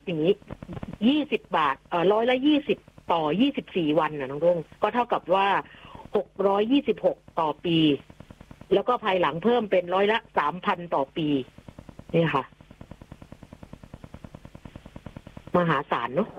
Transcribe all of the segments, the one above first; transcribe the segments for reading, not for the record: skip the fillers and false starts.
อย่างนี้20 บาท120ต่อ24วันนะน้องรุ่งก็เท่ากับว่า626ต่อปีแล้วก็ภายหลังเพิ่มเป็น3,000ต่อปีนี่ค่ะมหาศาลเนาะ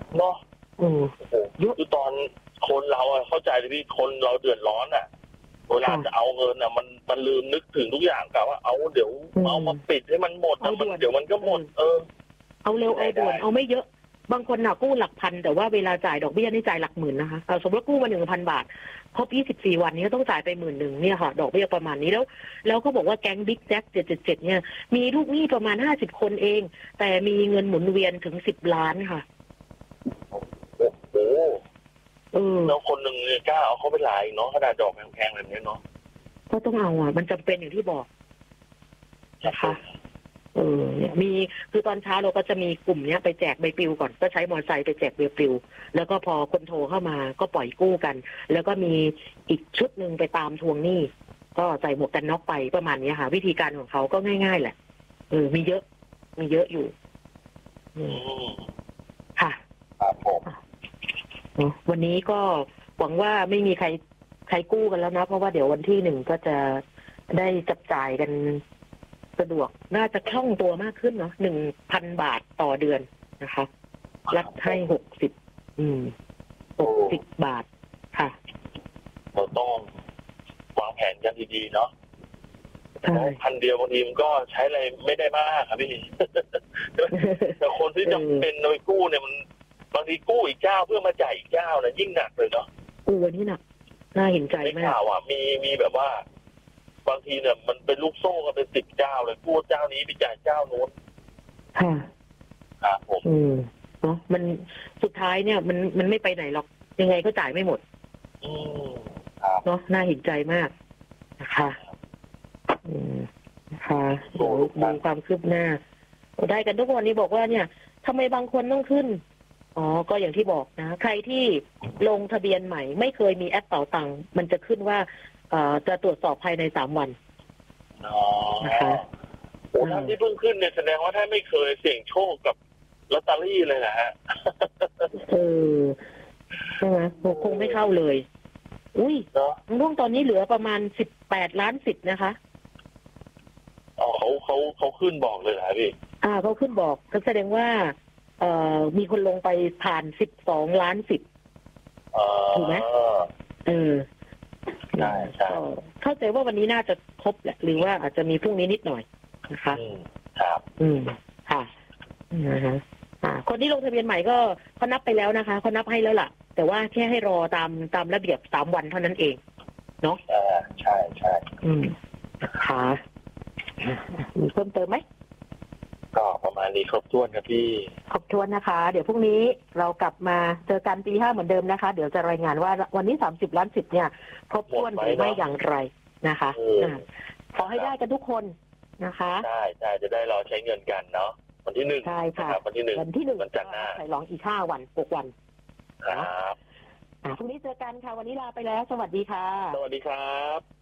เยอะคือตอนคนเราเข้าใจเลยพี่คนเราเดือดร้อนเวลาจะเอาเงินมันลืมนึกถึงทุกอย่างกับว่าเอาเดี๋ยวเอามาปิดให้มันหมดแล้วมันเดี๋ยวมันก็หมดเอาเร็วเอาด่วนเอาไม่เยอะบางคนกู้หลักพันแต่ว่าเวลาจ่ายดอกเบี้ยนี่จ่ายหลักหมื่นนะคะสมมติกู้มา 1,000 บาทครบ24วันนี้ก็ต้องจ่ายไป10,000เนี่ยค่ะดอกเบี้ยประมาณนี้แล้วเขาบอกว่าแก๊งบิ๊กแจ็ค777เนี่ยมีลูกหนี้ประมาณ50คนเองแต่มีเงินหมุนเวียนถึง10 ล้านค่ะโอ้แล้วคนหนึ่งกล้าเอาเขาไปหลายเนาะขนาดดอกแพงๆแบบนี้เนาะก็ต้องเอามันจำเป็นอย่างที่บอกนะคะเนี่ยมีคือตอนเช้าเราก็จะมีกลุ่มเนี้ยไปแจกใบปลิวก่อนก็ใช้มอเตอร์ไซค์ไปแจกใบปลิวแล้วก็พอคนโทรเข้ามาก็ปล่อยกู้กันแล้วก็มีอีกชุดหนึ่งไปตามทวงหนี้ก็ใส่หมวกกันน็อกไปประมาณนี้ค่ะวิธีการของเขาก็ง่ายๆแหละมีเยอะอยู่ค่ะครับผมวันนี้ก็หวังว่าไม่มีใครกู้กันแล้วนะเพราะว่าเดี๋ยววันที่1ก็จะได้จับจ่ายกันสะดวกน่าจะคล่องตัวมากขึ้นเนาะ1,000 บาทต่อเดือนนะคะรัฐให้60 บาทค่ะเราต้องวางแผนกันดีๆเนาะ1,000เดียวบางทีมันก็ใช้อะไรไม่ได้มากครับพี่แต่คนที่จำเป็นโดยกู้เนี่ยมันบางทีกู้อีกเจ้าเพื่อมาจ่ายอีกเจ้านะยิ่งหนักเลยเนาะวันนี้หนักน่าเห็นใจมากข่าวมีแบบว่าบางทีเนี่ยมันเป็นลูกโซ่กันเป็น10 เจ้าเลยกู้เจ้านี้ไปจ่ายเจ้าโน้นค่ะครับผมเนาะมันสุดท้ายเนี่ยมันไม่ไปไหนหรอกยังไงก็จ่ายไม่หมดเนาะน่าเห็นใจมากนะคะนะคะเดี๋ยวดูความคืบหน้าได้กันทุกวันนี้บอกว่าเนี่ยทำไมบางคนต้องขึ้นก็อย่างที่บอกนะใครที่ลงทะเบียนใหม่ไม่เคยมีแอปเป๋าตังค์มันจะขึ้นว่าจะตรวจสอบภายใน3 วันนะคะท่านที่เพิ่งขึ้นเนี่ยแสดงว่าท่านไม่เคยเสี่ยงโชคกับลอตเตอรี่เลยนะฮะใช่ไหมคงไม่เข้าเลยอุ้ยน้องตอนนี้เหลือประมาณ18 ล้านสิทธิ์นะคะเขาขึ้นบอกเลยนะพี่เขาขึ้นบอกก็แสดงว่ามีคนลงไปผ่าน12 ล้านสิทธิ์ถูกไหมใช่เข้าใจว่าวันนี้น่าจะครบแหละหรือว่าอาจจะมีพรุ่งนี้นิดหน่อยนะคะครับค่ะคนที่ลงทะเบียนใหม่ก็เขานับไปแล้วนะคะเขานับให้แล้วล่ะแต่ว่าแค่ให้รอตามระเบียบ3 วันเท่านั้นเองเนาะใช่ค่ะมีเพิ่มเติมไหมก็ประมาณนี้ครบถ้วนครับพี่ครบถ้วนนะคะเดี๋ยวพรุ่งนี้เรากลับมาเจอกันตี 5เหมือนเดิมนะคะเดี๋ยวจะรายงานว่าวันนี้30 ล้านสิทธิ์เนี่ยครบถ้วนหรือไม่อย่างไรนะคะขอให้ได้กันทุกคนนะคะใช่จะได้รอใช้เงินกันเนาะวันที่1 ใช่ค่ะวันที่1วันจันทร์หน้าใส่รองอีก5 วัน6 วันครับพรุ่งนี้เจอกันค่ะวันนี้ลาไปแล้วสวัสดีค่ะสวัสดีครับ